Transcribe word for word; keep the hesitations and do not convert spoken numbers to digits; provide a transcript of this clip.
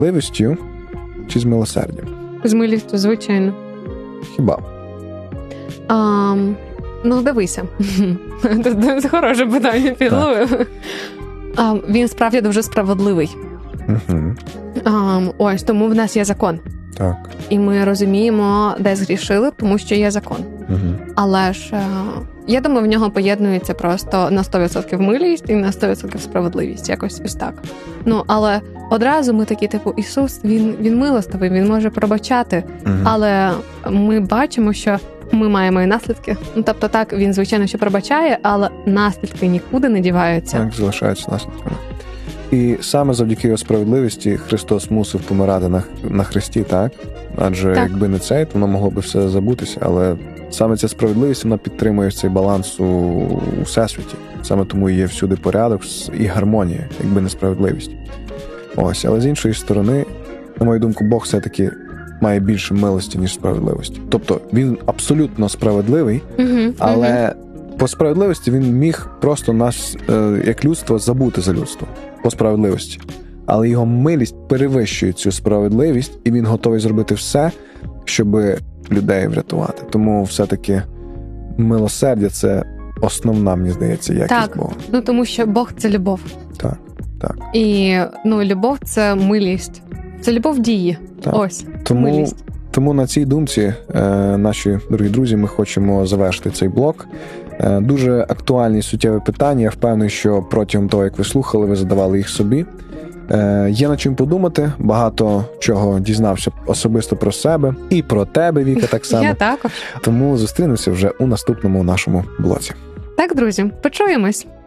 справедливістю чи з милосердям? З милістю, звичайно. Хіба? А, ну, дивися. Це хороше питання, підловив. А, він справді дуже справедливий. Угу. А, ось, тому в нас є закон. Так. І ми розуміємо, де згрішили, тому що є закон. Угу. Але ж, я думаю, в нього поєднується просто на сто відсотків милість і на сто відсотків справедливість. Якось ось так. Ну, але одразу ми такі, типу, Ісус, він, він милостивий, він може пробачати. Угу. Але ми бачимо, що ми маємо і наслідки. Ну, тобто так, він, звичайно, що пробачає, але наслідки нікуди не діваються. Так, залишаються наслідками. І саме завдяки його справедливості Христос мусив помирати на, на хресті, так? Адже так. Якби не цей, то воно могло би все забутися. Але саме ця справедливість, вона підтримує цей баланс у, у всесвіті. Саме тому і є всюди порядок і гармонія, якби не справедливість. Ось, але з іншої сторони, на мою думку, Бог все-таки має більше милості, ніж справедливості. Тобто він абсолютно справедливий, uh-huh, але uh-huh. по справедливості він міг просто нас, як людство, забути за людство. По справедливості. Але його милість перевищує цю справедливість, і він готовий зробити все, щоб людей врятувати. Тому все-таки милосердя – це основна, мені здається, якість так, Бога. Ну, тому що Бог – це любов. Так, так. І, ну, любов – це милість. Це любов дії. Так. Ось, тому, милість. Тому на цій думці, е, наші дорогі друзі, ми хочемо завершити цей блок. Е, дуже актуальні і суттєві питання. Я впевнений, що протягом того, як ви слухали, ви задавали їх собі. Е, є над чим подумати. Багато чого дізнався особисто про себе. І про тебе, Віка, так само. Я також. Тому зустрінемося вже у наступному нашому блоці. Так, друзі, почуємось.